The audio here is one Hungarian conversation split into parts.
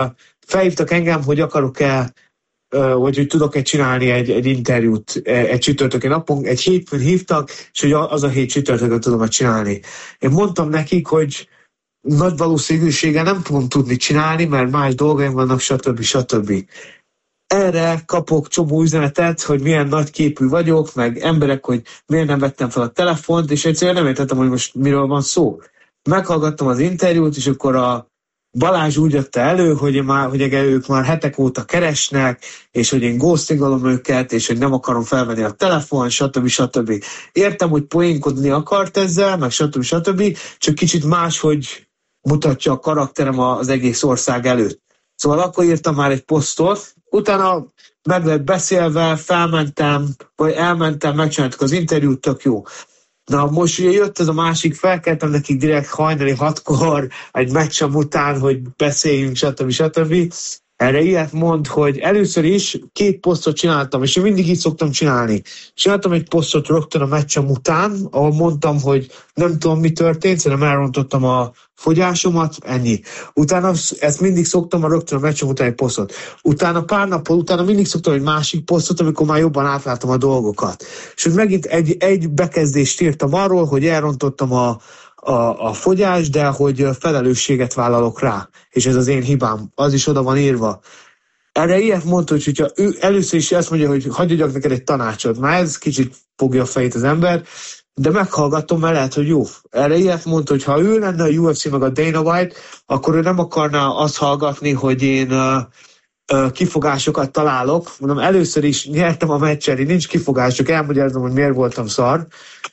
felhívtak engem, hogy akarok-e, vagy hogy tudok-e csinálni egy interjút egy csütörtöki napon, egy hétfőn hívtak, és hogy az a hét csütörtökön tudom csinálni. Én mondtam nekik, hogy nagy valószínűséggel nem fogom tudni csinálni, mert más dolgaim vannak, stb. Erre kapok csomó üzenetet, hogy milyen nagyképű vagyok, meg emberek, hogy miért nem vettem fel a telefont, és egyszerűen nem értettem, hogy most miről van szó. Meghallgattam az interjút, és akkor a Balázs úgy jött elő, hogy ők már hetek óta keresnek, és hogy én ghostingolom őket, és hogy nem akarom felvenni a telefon, stb. Értem, hogy poénkodni akart ezzel, meg stb. Csak kicsit máshogy mutatja a karakterem az egész ország előtt. Szóval akkor írtam már egy posztot, utána meg lett beszélve, elmentem, megcsináltuk az interjút, tök jó. Na most ugye jött ez a másik, felkeltem nekik direkt hajnali 6-kor egy meccsem után, hogy beszéljünk, stb. Erre ilyet mond, hogy először is 2 posztot csináltam, és én mindig így szoktam csinálni. Csináltam egy posztot rögtön a meccsem után, ahol mondtam, hogy nem tudom, mi történt, szerintem elrontottam a fogyásomat, ennyi. Utána ezt mindig szoktam rögtön a meccsem után egy posztot. Utána pár nappal utána mindig szoktam egy másik posztot, amikor már jobban átláttam a dolgokat. És hogy megint egy bekezdést írtam arról, hogy elrontottam a fogyás, de hogy felelősséget vállalok rá, és ez az én hibám, az is oda van írva. Erre ilyet mondta, hogy hogyha ő először is ezt mondja, hogy hagyj adjak neked egy tanácsot, már ez kicsit fogja a fejét az ember, de meghallgatom, mert lehet, hogy jó. Erre ilyet mondta, hogy ha ő lenne a UFC meg a Dana White, akkor ő nem akarná azt hallgatni, hogy én kifogásokat találok. Mondom, először is nyertem a meccsen, nincs kifogások, elmagyarázom, hogy miért voltam szar.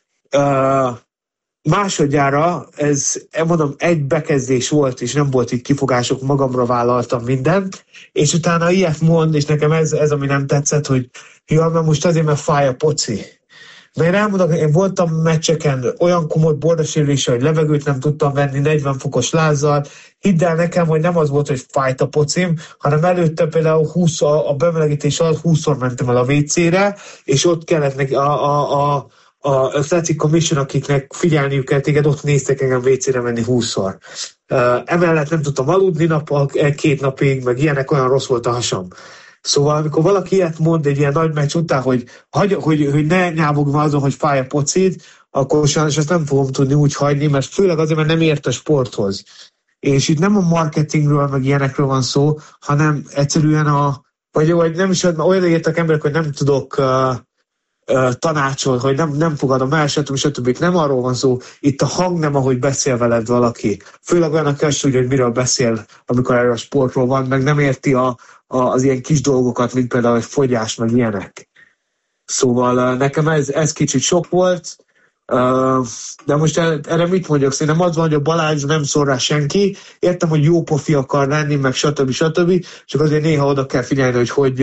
Másodjára mondom, egy bekezdés volt, és nem volt itt kifogások, magamra vállaltam mindent, és utána ilyet mond, és nekem ez ami nem tetszett, hogy ja, mert most azért, mert fáj a poci. Mert én elmondom, én voltam meccseken olyan komoly bordasérüléssel, hogy levegőt nem tudtam venni 40 fokos lázzal. Hidd el nekem, hogy nem az volt, hogy fájt a pocim, hanem előtte például a bemelegítés alatt 20-szor mentem el a WC-re, és ott kellett neki a Athletic Commission, akiknek figyelniük kell téged, ott néztek engem WC-re menni 20-szor. Emellett nem tudtam aludni 2 napig, meg ilyenek, olyan rossz volt a hasam. Szóval amikor valaki ilyet mond egy ilyen nagy meccs után, hogy ne nyávogj már azon, hogy fáj a pocid, akkor sajnos ezt nem fogom tudni úgy hagyni, mert főleg azért, mert nem ért a sporthoz. És itt nem a marketingről, meg ilyenekről van szó, hanem egyszerűen vagy nem is olyan értek emberek, hogy nem tudok tanácsol, hogy nem fogadom el, stb. Nem arról van szó, itt a hang nem, ahogy beszél veled valaki. Főleg olyan, aki azt tudja, hogy miről beszél, amikor erről a sportról van, meg nem érti az ilyen kis dolgokat, mint például egy fogyás, meg ilyenek. Szóval nekem ez kicsit sok volt, de most erre mit mondjak? Szerintem az van, hogy a Balázs nem szól rá senki, értem, hogy jó pofi akar lenni, meg stb. Csak azért néha oda kell figyelni,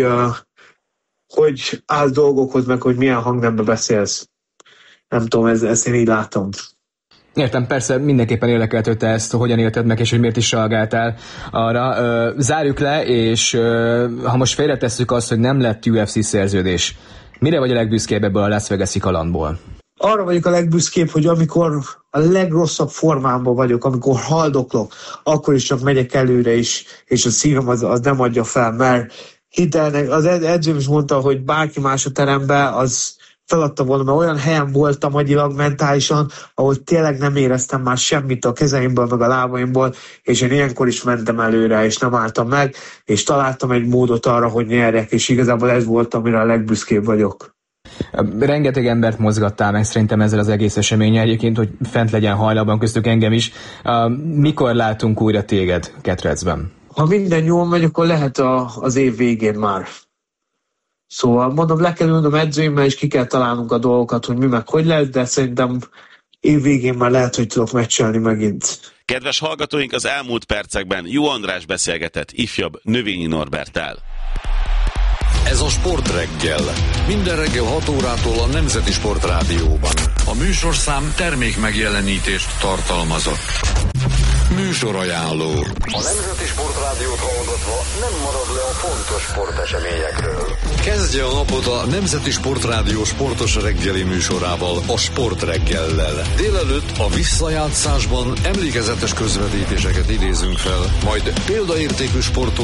hogy áll dolgokhoz, meg hogy milyen hangnembe beszélsz. Nem tudom, ezt én így látom. Értem, persze mindenképpen érdekelhet, hogy te ezt hogyan élted meg, és hogy miért is reagáltál arra. Zárjuk le, és ha most félretesszük azt, hogy nem lett UFC szerződés, mire vagy a legbüszkébb ebből a Las Vegas-i kalandból? Arra vagyok a legbüszkébb, hogy amikor a legrosszabb formámban vagyok, amikor haldoklok, akkor is csak megyek előre is, és a szívem az nem adja fel, mert hidd el, az edzőm is mondta, hogy bárki más a teremben, az feladta volna, mert olyan helyen voltam agyilag, mentálisan, ahol tényleg nem éreztem már semmit a kezeimből, meg a lábaimból, és én ilyenkor is mentem előre, és nem álltam meg, és találtam egy módot arra, hogy nyerjek, és igazából ez volt, amire a legbüszkébb vagyok. Rengeteg embert mozgattál meg szerintem ezzel az egész eseménye egyébként, hogy fent legyen hajnalban, köztük engem is. Mikor látunk újra téged Ketrecben? Ha minden jól megy, akkor lehet az év végén már. Szóval mondom, le kell ülnöm edzőimmel, és ki kell találnunk a dolgokat, hogy mi meg hogy lesz, de szerintem év végén már lehet, hogy tudok meccselni megint. Kedves hallgatóink, az elmúlt percekben Jó András beszélgetett ifjabb Növényi Norberttel. Ez a Sportreggel. Minden reggel 6 órától a Nemzeti Sportrádióban. A műsorszám termék megjelenítést tartalmazott. Műsorajánló. A Nemzeti Sportrádiót hallgatva nem marad le a fontos sporteseményekről. Kezdje a napot a Nemzeti Sportrádió sportos reggeli műsorával, a Sportreggellel. Délelőtt a visszajátszásban emlékezetes közvetítéseket idézünk fel, majd példaértékű sportot